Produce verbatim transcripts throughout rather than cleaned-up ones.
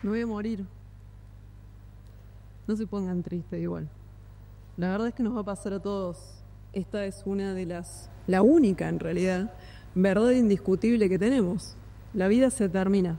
Me voy a morir. No se pongan tristes igual. La verdad es que nos va a pasar a todos. Esta es una de las, la única en realidad, verdad indiscutible que tenemos. La vida se termina.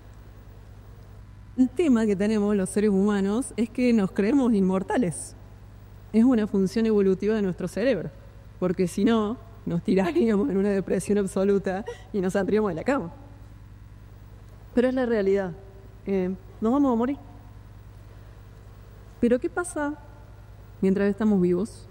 El tema que tenemos los seres humanos es que nos creemos inmortales. Es una función evolutiva de nuestro cerebro, porque si no, nos tiraríamos en una depresión absoluta y nos saldríamos de la cama. Pero es la realidad. Eh, nos vamos a morir. Pero ¿qué pasa mientras estamos vivos?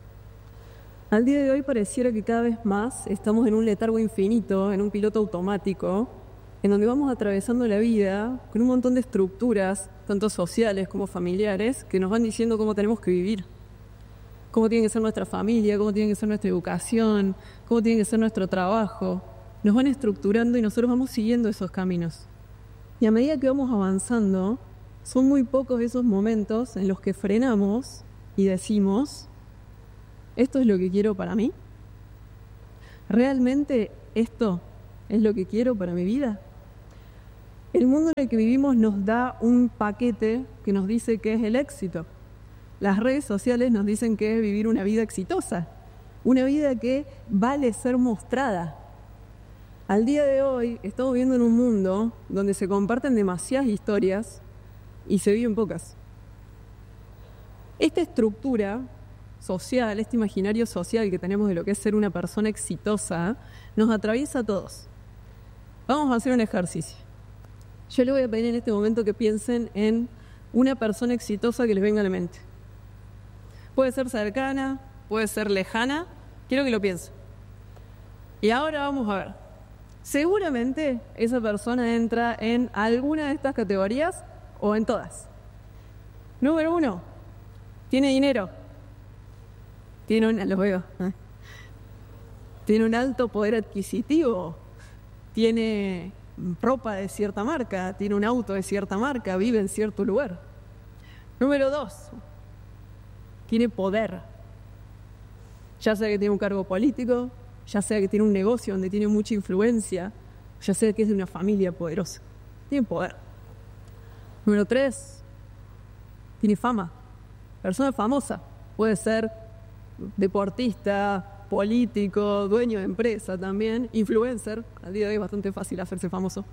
Al día de hoy pareciera que cada vez más estamos en un letargo infinito, en un piloto automático, en donde vamos atravesando la vida con un montón de estructuras, tanto sociales como familiares, que nos van diciendo cómo tenemos que vivir. Cómo tiene que ser nuestra familia, cómo tiene que ser nuestra educación, cómo tiene que ser nuestro trabajo. Nos van estructurando y nosotros vamos siguiendo esos caminos. Y a medida que vamos avanzando, son muy pocos esos momentos en los que frenamos y decimos, ¿esto es lo que quiero para mí? ¿Realmente esto es lo que quiero para mi vida? El mundo en el que vivimos nos da un paquete que nos dice qué es el éxito. Las redes sociales nos dicen que es vivir una vida exitosa, una vida que vale ser mostrada. Al día de hoy estamos viviendo en un mundo donde se comparten demasiadas historias y se viven pocas. Esta estructura social, este imaginario social que tenemos de lo que es ser una persona exitosa, nos atraviesa a todos. Vamos a hacer un ejercicio. Yo les voy a pedir en este momento que piensen en una persona exitosa que les venga a la mente. Puede ser cercana, puede ser lejana, quiero que lo piensen. Y ahora vamos a ver. Seguramente esa persona entra en alguna de estas categorías o en todas. Número uno, tiene dinero. Tiene un, los veo, ¿eh? Tiene un alto poder adquisitivo. Tiene ropa de cierta marca, tiene un auto de cierta marca, vive en cierto lugar. Número dos, tiene poder. Ya sea que tiene un cargo político, ya sea que tiene un negocio donde tiene mucha influencia, ya sea que es de una familia poderosa. Tiene poder. Número tres, tiene fama. Persona famosa. Puede ser deportista, político, dueño de empresa también, influencer. Al día de hoy es bastante fácil hacerse famoso.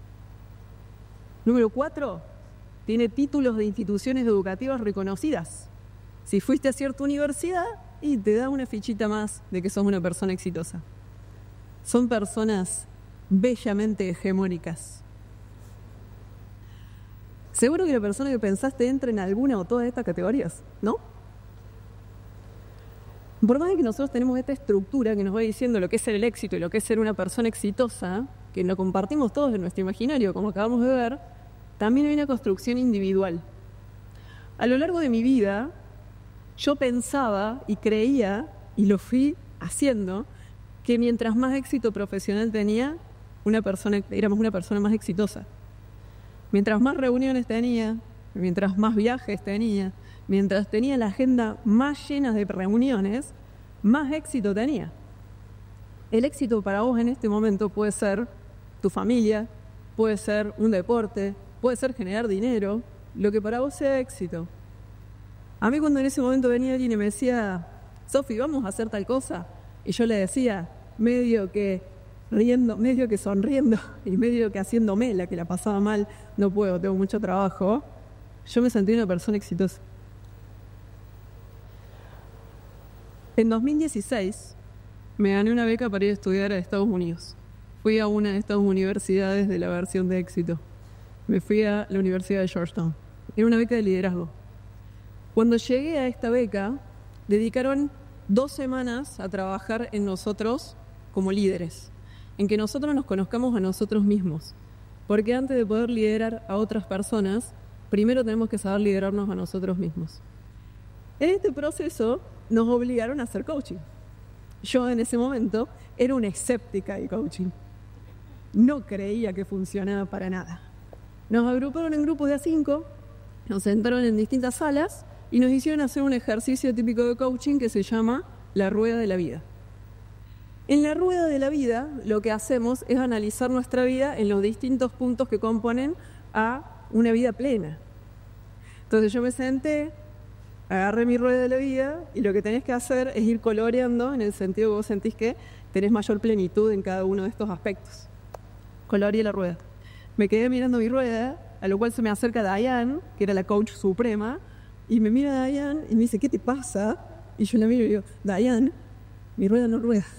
Número cuatro, tiene títulos de instituciones educativas reconocidas. Si fuiste a cierta universidad, y te da una fichita más de que sos una persona exitosa. Son personas bellamente hegemónicas. Seguro que la persona que pensaste entra en alguna o todas de estas categorías, ¿no? Por más de que nosotros tenemos esta estructura que nos va diciendo lo que es ser el éxito y lo que es ser una persona exitosa, que lo compartimos todos en nuestro imaginario, como acabamos de ver, también hay una construcción individual. A lo largo de mi vida, yo pensaba y creía, y lo fui haciendo, que mientras más éxito profesional tenía, una persona, éramos una persona más exitosa. Mientras más reuniones tenía, mientras más viajes tenía, mientras tenía la agenda más llena de reuniones, más éxito tenía. El éxito para vos en este momento puede ser tu familia, puede ser un deporte, puede ser generar dinero, lo que para vos sea éxito. A mí cuando en ese momento venía alguien y me decía, Sofi, vamos a hacer tal cosa, y yo le decía, medio que riendo, medio que sonriendo y medio que haciéndome la que la pasaba mal, no puedo, tengo mucho trabajo, yo me sentí una persona exitosa. En dos mil dieciséis me gané una beca para ir a estudiar a Estados Unidos. Fui a una de estas universidades de la versión de éxito. Me fui a la Universidad de Georgetown. Era una beca de liderazgo. Cuando llegué a esta beca, dedicaron dos semanas a trabajar en nosotros como líderes, en que nosotros nos conozcamos a nosotros mismos. Porque antes de poder liderar a otras personas, primero tenemos que saber liderarnos a nosotros mismos. En este proceso nos obligaron a hacer coaching. Yo en ese momento era una escéptica de coaching. No creía que funcionaba para nada. Nos agruparon en grupos de a cinco, nos sentaron en distintas salas y nos hicieron hacer un ejercicio típico de coaching que se llama la rueda de la vida. En la rueda de la vida lo que hacemos es analizar nuestra vida en los distintos puntos que componen a una vida plena. Entonces yo me senté, agarré mi rueda de la vida y lo que tenés que hacer es ir coloreando en el sentido que vos sentís que tenés mayor plenitud en cada uno de estos aspectos. Coloreé la rueda. Me quedé mirando mi rueda, a lo cual se me acerca Diane, que era la coach suprema, y me mira Diane y me dice, ¿qué te pasa? Y yo la miro y digo, Diane, mi rueda no rueda.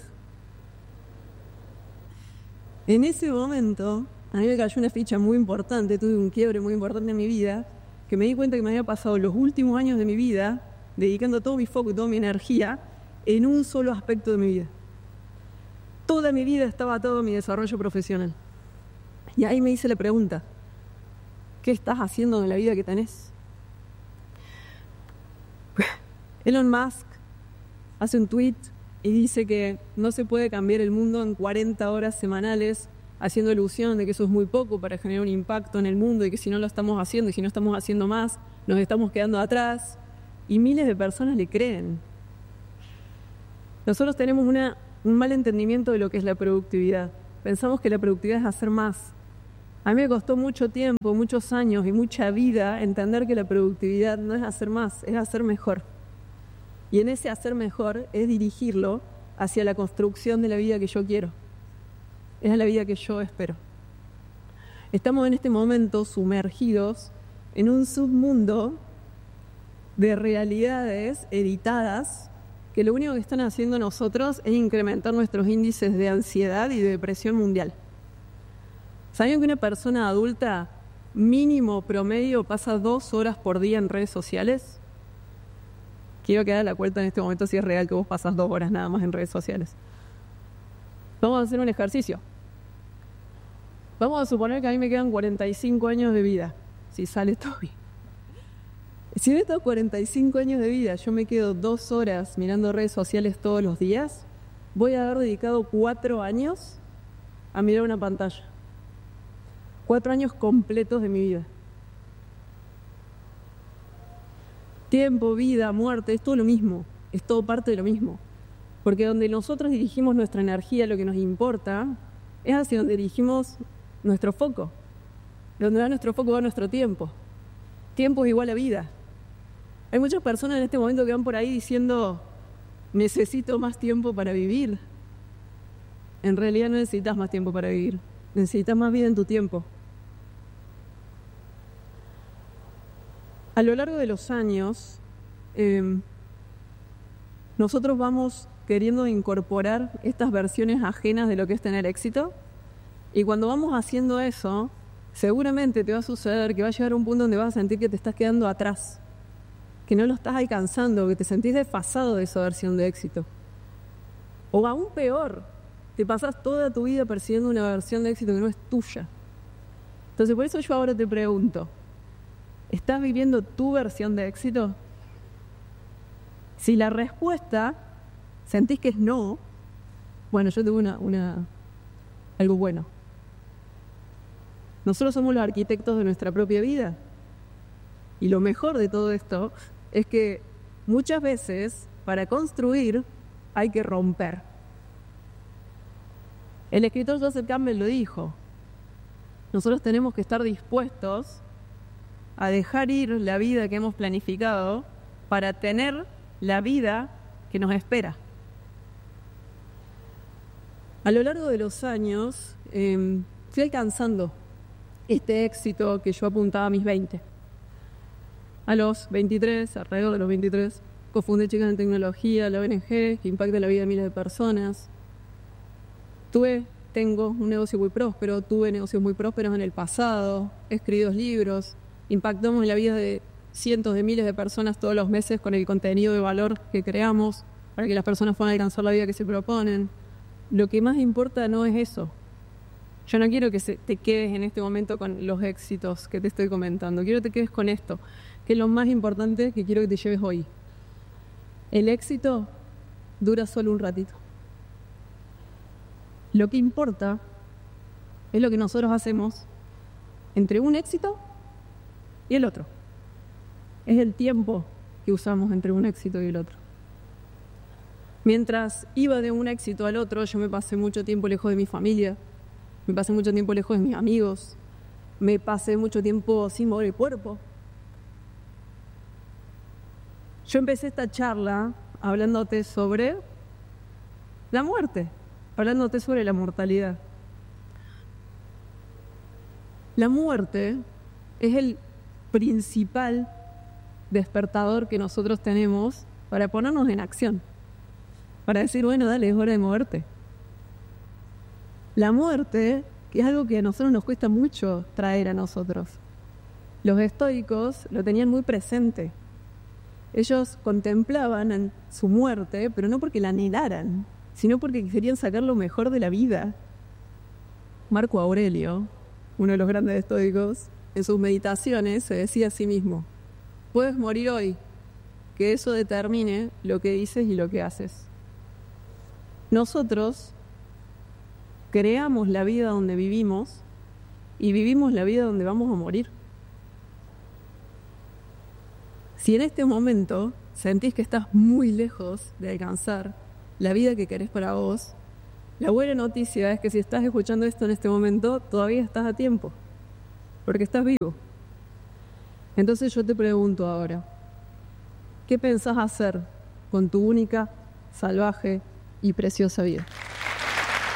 En ese momento, a mí me cayó una ficha muy importante, tuve un quiebre muy importante en mi vida, que me di cuenta que me había pasado los últimos años de mi vida dedicando todo mi foco y toda mi energía en un solo aspecto de mi vida. Toda mi vida estaba atado a mi desarrollo profesional. Y ahí me hice la pregunta, ¿qué estás haciendo en la vida que tenés? Elon Musk hace un tweet y dice que no se puede cambiar el mundo en cuarenta horas semanales, haciendo ilusión de que eso es muy poco para generar un impacto en el mundo y que si no lo estamos haciendo y si no estamos haciendo más, nos estamos quedando atrás. Y miles de personas le creen. Nosotros tenemos una, un mal entendimiento de lo que es la productividad. Pensamos que la productividad es hacer más. A mí me costó mucho tiempo, muchos años y mucha vida entender que la productividad no es hacer más, es hacer mejor. Y en ese hacer mejor es dirigirlo hacia la construcción de la vida que yo quiero. Es la vida que yo espero. Estamos en este momento sumergidos en un submundo de realidades editadas que lo único que están haciendo nosotros es incrementar nuestros índices de ansiedad y de depresión mundial. ¿Saben que una persona adulta mínimo promedio pasa dos horas por día en redes sociales? Quiero que haga la cuenta en este momento si es real que vos pasas dos horas nada más en redes sociales. Vamos a hacer un ejercicio. Vamos a suponer que a mí me quedan cuarenta y cinco años de vida, si sale todo bien. Si en estos cuarenta y cinco años de vida yo me quedo dos horas mirando redes sociales todos los días, voy a haber dedicado cuatro años a mirar una pantalla. Cuatro años completos de mi vida. Tiempo, vida, muerte, es todo lo mismo, es todo parte de lo mismo. Porque donde nosotros dirigimos nuestra energía, lo que nos importa, es hacia donde dirigimos nuestro foco. Donde va nuestro foco va nuestro tiempo. Tiempo es igual a vida. Hay muchas personas en este momento que van por ahí diciendo, necesito más tiempo para vivir. En realidad no necesitas más tiempo para vivir, necesitas más vida en tu tiempo. A lo largo de los años, eh, nosotros vamos queriendo incorporar estas versiones ajenas de lo que es tener éxito, y cuando vamos haciendo eso, seguramente te va a suceder que va a llegar a un punto donde vas a sentir que te estás quedando atrás, que no lo estás alcanzando, que te sentís desfasado de esa versión de éxito. O aún peor, te pasás toda tu vida persiguiendo una versión de éxito que no es tuya. Entonces, por eso yo ahora te pregunto, ¿estás viviendo tu versión de éxito? Si la respuesta sentís que es no, bueno, yo tengo una, una, algo bueno. Nosotros somos los arquitectos de nuestra propia vida. Y lo mejor de todo esto es que muchas veces para construir hay que romper. El escritor Joseph Campbell lo dijo. Nosotros tenemos que estar dispuestos a dejar ir la vida que hemos planificado para tener la vida que nos espera. A lo largo de los años eh, fui alcanzando este éxito que yo apuntaba a mis veinte. A los veintitrés, alrededor de los veintitrés, cofundé Chicas en Tecnología, la O N G, que impacta la vida de miles de personas. Tuve, tengo un negocio muy próspero, tuve negocios muy prósperos en el pasado, he escrito libros, impactamos en la vida de cientos de miles de personas todos los meses con el contenido de valor que creamos para que las personas puedan alcanzar la vida que se proponen. Lo que más importa no es eso. Yo no quiero que se, te quedes en este momento con los éxitos que te estoy comentando. Quiero que te quedes con esto, que es lo más importante que quiero que te lleves hoy. El éxito dura solo un ratito. Lo que importa es lo que nosotros hacemos entre un éxito y el otro. Es el tiempo que usamos entre un éxito y el otro. Mientras iba de un éxito al otro, yo me pasé mucho tiempo lejos de mi familia, me pasé mucho tiempo lejos de mis amigos, me pasé mucho tiempo sin mover el cuerpo. Yo empecé esta charla hablándote sobre la muerte, hablándote sobre la mortalidad. La muerte es el principal despertador que nosotros tenemos para ponernos en acción, para decir, bueno, dale, es hora de moverte. La muerte, que es algo que a nosotros nos cuesta mucho traer a nosotros. Los estoicos lo tenían muy presente. Ellos contemplaban en su muerte, pero no porque la anhelaran, sino porque querían sacar lo mejor de la vida. Marco Aurelio, uno de los grandes estoicos, en sus meditaciones se decía a sí mismo, puedes morir hoy, que eso determine lo que dices y lo que haces. Nosotros creamos la vida donde vivimos y vivimos la vida donde vamos a morir. Si en este momento sentís que estás muy lejos de alcanzar la vida que querés para vos, la buena noticia es que si estás escuchando esto en este momento, todavía estás a tiempo, porque estás vivo. Entonces yo te pregunto ahora, ¿qué pensás hacer con tu única, salvaje y preciosa vida?